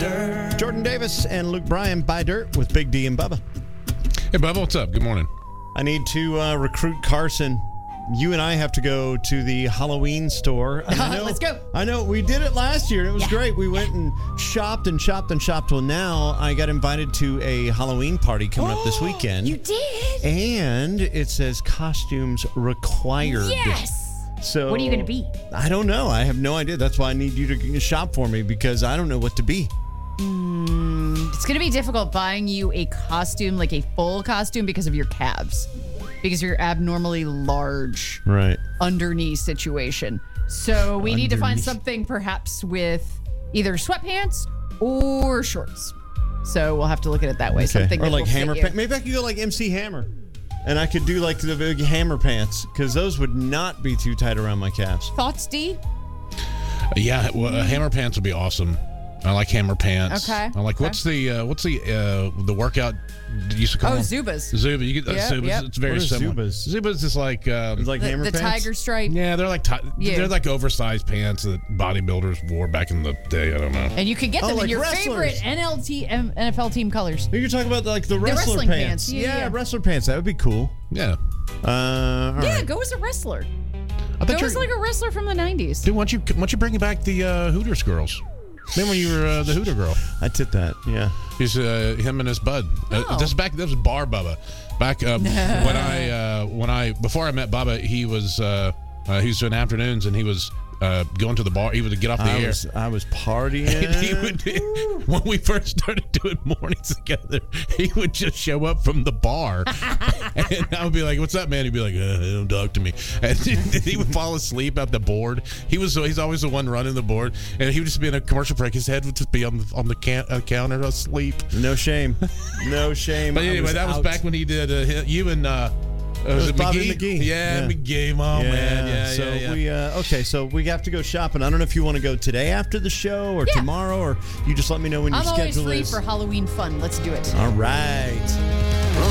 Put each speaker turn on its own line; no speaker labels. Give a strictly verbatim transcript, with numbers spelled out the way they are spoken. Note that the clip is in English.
dirt.
Jordan Davis and Luke Bryan, Buy Dirt with Big D and Bubba.
Hey, Bubba, what's up? Good morning.
I need to uh, recruit Carson. You and I have to go to the Halloween store. And I know,
Let's go.
I know. We did it last year, and it was
Yeah.
great. We went and shopped and shopped and shopped. Well, now I got invited to a Halloween party coming up this weekend.
You did?
And it says costumes required.
Yes.
So
What are you going to be?
I don't know. I have no idea. That's why I need you to shop for me, because I don't know what to be.
Mm, it's going to be difficult buying you a costume, like a full costume, because of your calves. Because you're abnormally large
Right.
underknee situation. So we need to find
Underneath.
something perhaps with either sweatpants or shorts. So we'll have to look at it that way. Something
Or
that
like
will fit
hammer
you.
pants. Maybe I could go like M C Hammer. And I could do like the big hammer pants, because those would not be too tight around my calves.
Thoughts, D?
Yeah, well, uh, hammer pants would be awesome. I like hammer pants.
Okay,
I like
okay.
what's the uh, what's the uh, the workout that used to call
Oh,
them?
Zubas.
Zuba. You get uh,
Yep,
Zubas.
yep.
It's very
What are
similar.
Zubas?
Zubas is like um,
It's like
The,
hammer
the
pants.
tiger stripe.
yeah, they're like ti-
Yeah.
they're like oversized pants that bodybuilders wore back in the day. I don't know.
And you can get
Oh,
them in
like
your
wrestlers.
favorite N L T, M, N F L team colors.
You're talking about like the wrestler
wrestling
pants.
pants. Yeah, yeah.
wrestler pants. That would be cool.
Yeah.
Uh, all
Yeah,
right.
go as a wrestler.
I
Go
thought
as
you
like a wrestler from the nineties.
dude. Why don't you why don't you bring back the uh, Hooters girls? Then when you were uh, the Hooter girl.
I did that. Yeah.
He's uh, him and his bud. Uh,
Oh.
this is back. This was Bar Bubba. Back uh, when I uh, when I before I met Bubba, he was uh, uh, he was doing afternoons and he was uh, going to the bar. He would get off the
I
air.
was I was partying.
And he would, when we first started doing mornings together, he would just show up from the bar, and I would be like, "What's up, man?" He'd be like, uh, "Don't talk to me," and he would fall asleep at the board. He was he's always the one running the board, and he would just be in a commercial break. His head would just be on the on the can, uh, counter asleep.
No shame. No shame.
But
I
anyway, that was
out.
back when he did uh, you and uh, uh, was
was
it
Bobby
McGee?
McGee.
Yeah,
Yeah.
McGee. Oh man, yeah,
so
yeah, yeah.
we uh, okay, so we have to go shopping. I don't know if you want to go today after the show or
Yeah.
tomorrow, or you just let me know when your
I'm always
schedule
free
is.
for Halloween fun. Let's do it.
All right.